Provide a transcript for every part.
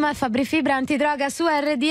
Jam, Fabri Fibra, Antidroga su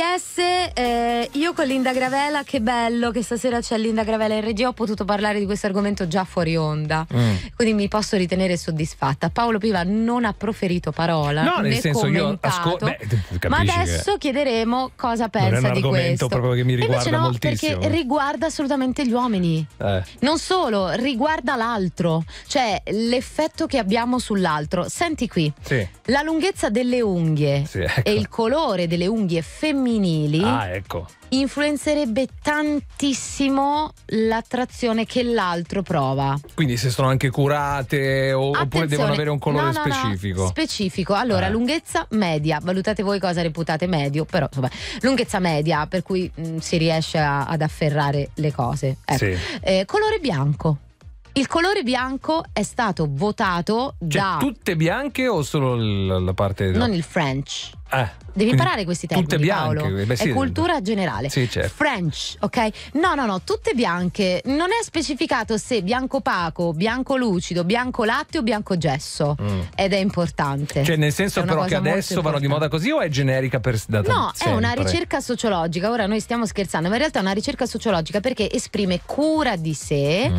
RDS. Io con Linda Gravella, che bello che stasera c'è Linda Gravella in regia, ho potuto parlare di questo argomento già fuori onda, quindi mi posso ritenere soddisfatta. Paolo Piva non ha proferito parola, no, nel né senso commentato, ma adesso chiederemo cosa pensa di questo. Non è un argomento proprio che mi riguarda invece no, moltissimo. Perché riguarda assolutamente gli uomini. Non solo, riguarda l'altro, cioè l'effetto che abbiamo sull'altro. Senti qui, sì. La lunghezza delle unghie, sì, ecco. E il colore delle unghie femminili ecco. influenzerebbe tantissimo l'attrazione che l'altro prova. Quindi se sono anche curate oppure devono avere un colore specifico? No, specifico. Allora, lunghezza media, valutate voi cosa reputate medio, però insomma, lunghezza media per cui si riesce ad afferrare le cose. Ecco. Sì. Colore bianco. Il colore bianco è stato votato da tutte bianche o solo la parte non il French. Devi Quindi imparare questi termini, tutte bianche, Paolo. Beh, sì, è cultura generale. Sì, certo. French, ok? No, tutte bianche. Non è specificato se bianco opaco, bianco lucido, bianco latte o bianco gesso. Ed è importante. Cioè, nel senso però che adesso vanno di moda così o è generica No, è una ricerca sociologica. Ora noi stiamo scherzando, ma in realtà è una ricerca sociologica perché esprime cura di sé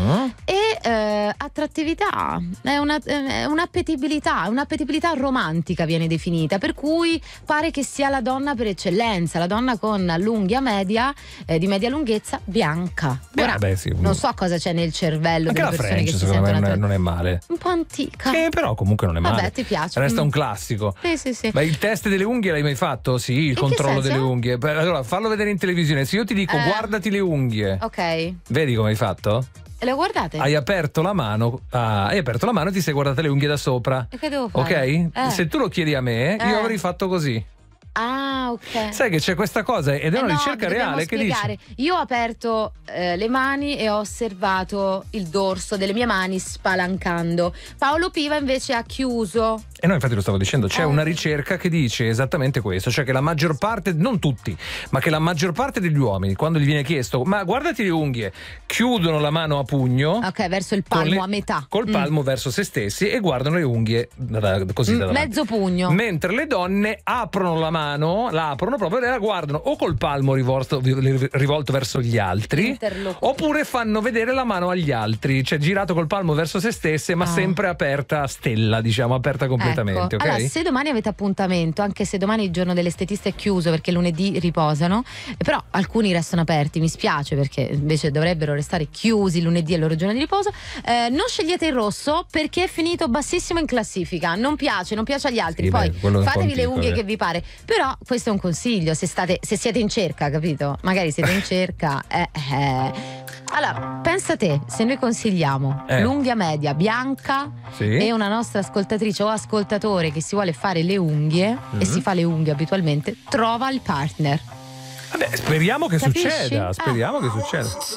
e attrattività. È un'appetibilità, un'appetibilità romantica viene definita, per cui pare che sia la donna per eccellenza, la donna con l'unghia media, di media lunghezza, bianca. Ora, non so cosa c'è nel cervello anche delle la persone French, che si secondo sentono me non è male. un po' antica. Però comunque non è male. Vabbè, ti piace. Resta un classico. Sì. Ma il test delle unghie l'hai mai fatto? Sì, il controllo delle unghie. Allora, fallo vedere in televisione. Se io ti dico guardati le unghie. Ok. Vedi come hai fatto? Le ho guardate? Hai aperto la mano e ti sei guardate le unghie da sopra. E che devo fare? Ok? Se tu lo chiedi a me, io avrei fatto così. Ah, ok. Sai che c'è questa cosa ed è una ricerca reale che dice. Io ho aperto le mani e ho osservato il dorso delle mie mani spalancando. Paolo Piva invece ha chiuso. E no, infatti lo stavo dicendo, c'è una ricerca che dice esattamente questo, cioè che la maggior parte, non tutti, ma che la maggior parte degli uomini, quando gli viene chiesto ma guardati le unghie, chiudono la mano a pugno, ok, verso il palmo, a metà, col palmo verso se stessi, e guardano le unghie così da davanti. Mezzo pugno. Mentre le donne aprono la mano, la aprono proprio e la guardano o col palmo rivolto verso gli altri, oppure fanno vedere la mano agli altri, cioè girato col palmo verso se stesse, ma sempre aperta a stella, diciamo, aperta completamente. Ecco. Okay? Allora, se domani avete appuntamento, anche se domani il giorno dell'estetista è chiuso perché lunedì riposano, però alcuni restano aperti, mi spiace perché invece dovrebbero restare chiusi lunedì, è il loro giorno di riposo, non scegliete il rosso perché è finito bassissimo in classifica, non piace agli altri, poi fatevi le unghie che vi pare, però questo è un consiglio se siete in cerca, capito? Magari siete in cerca Allora, pensa te, se noi consigliamo l'unghia media bianca e una nostra ascoltatrice o ascoltatore che si vuole fare le unghie e si fa le unghie abitualmente, trova il partner. Vabbè, speriamo che Capisci? succeda.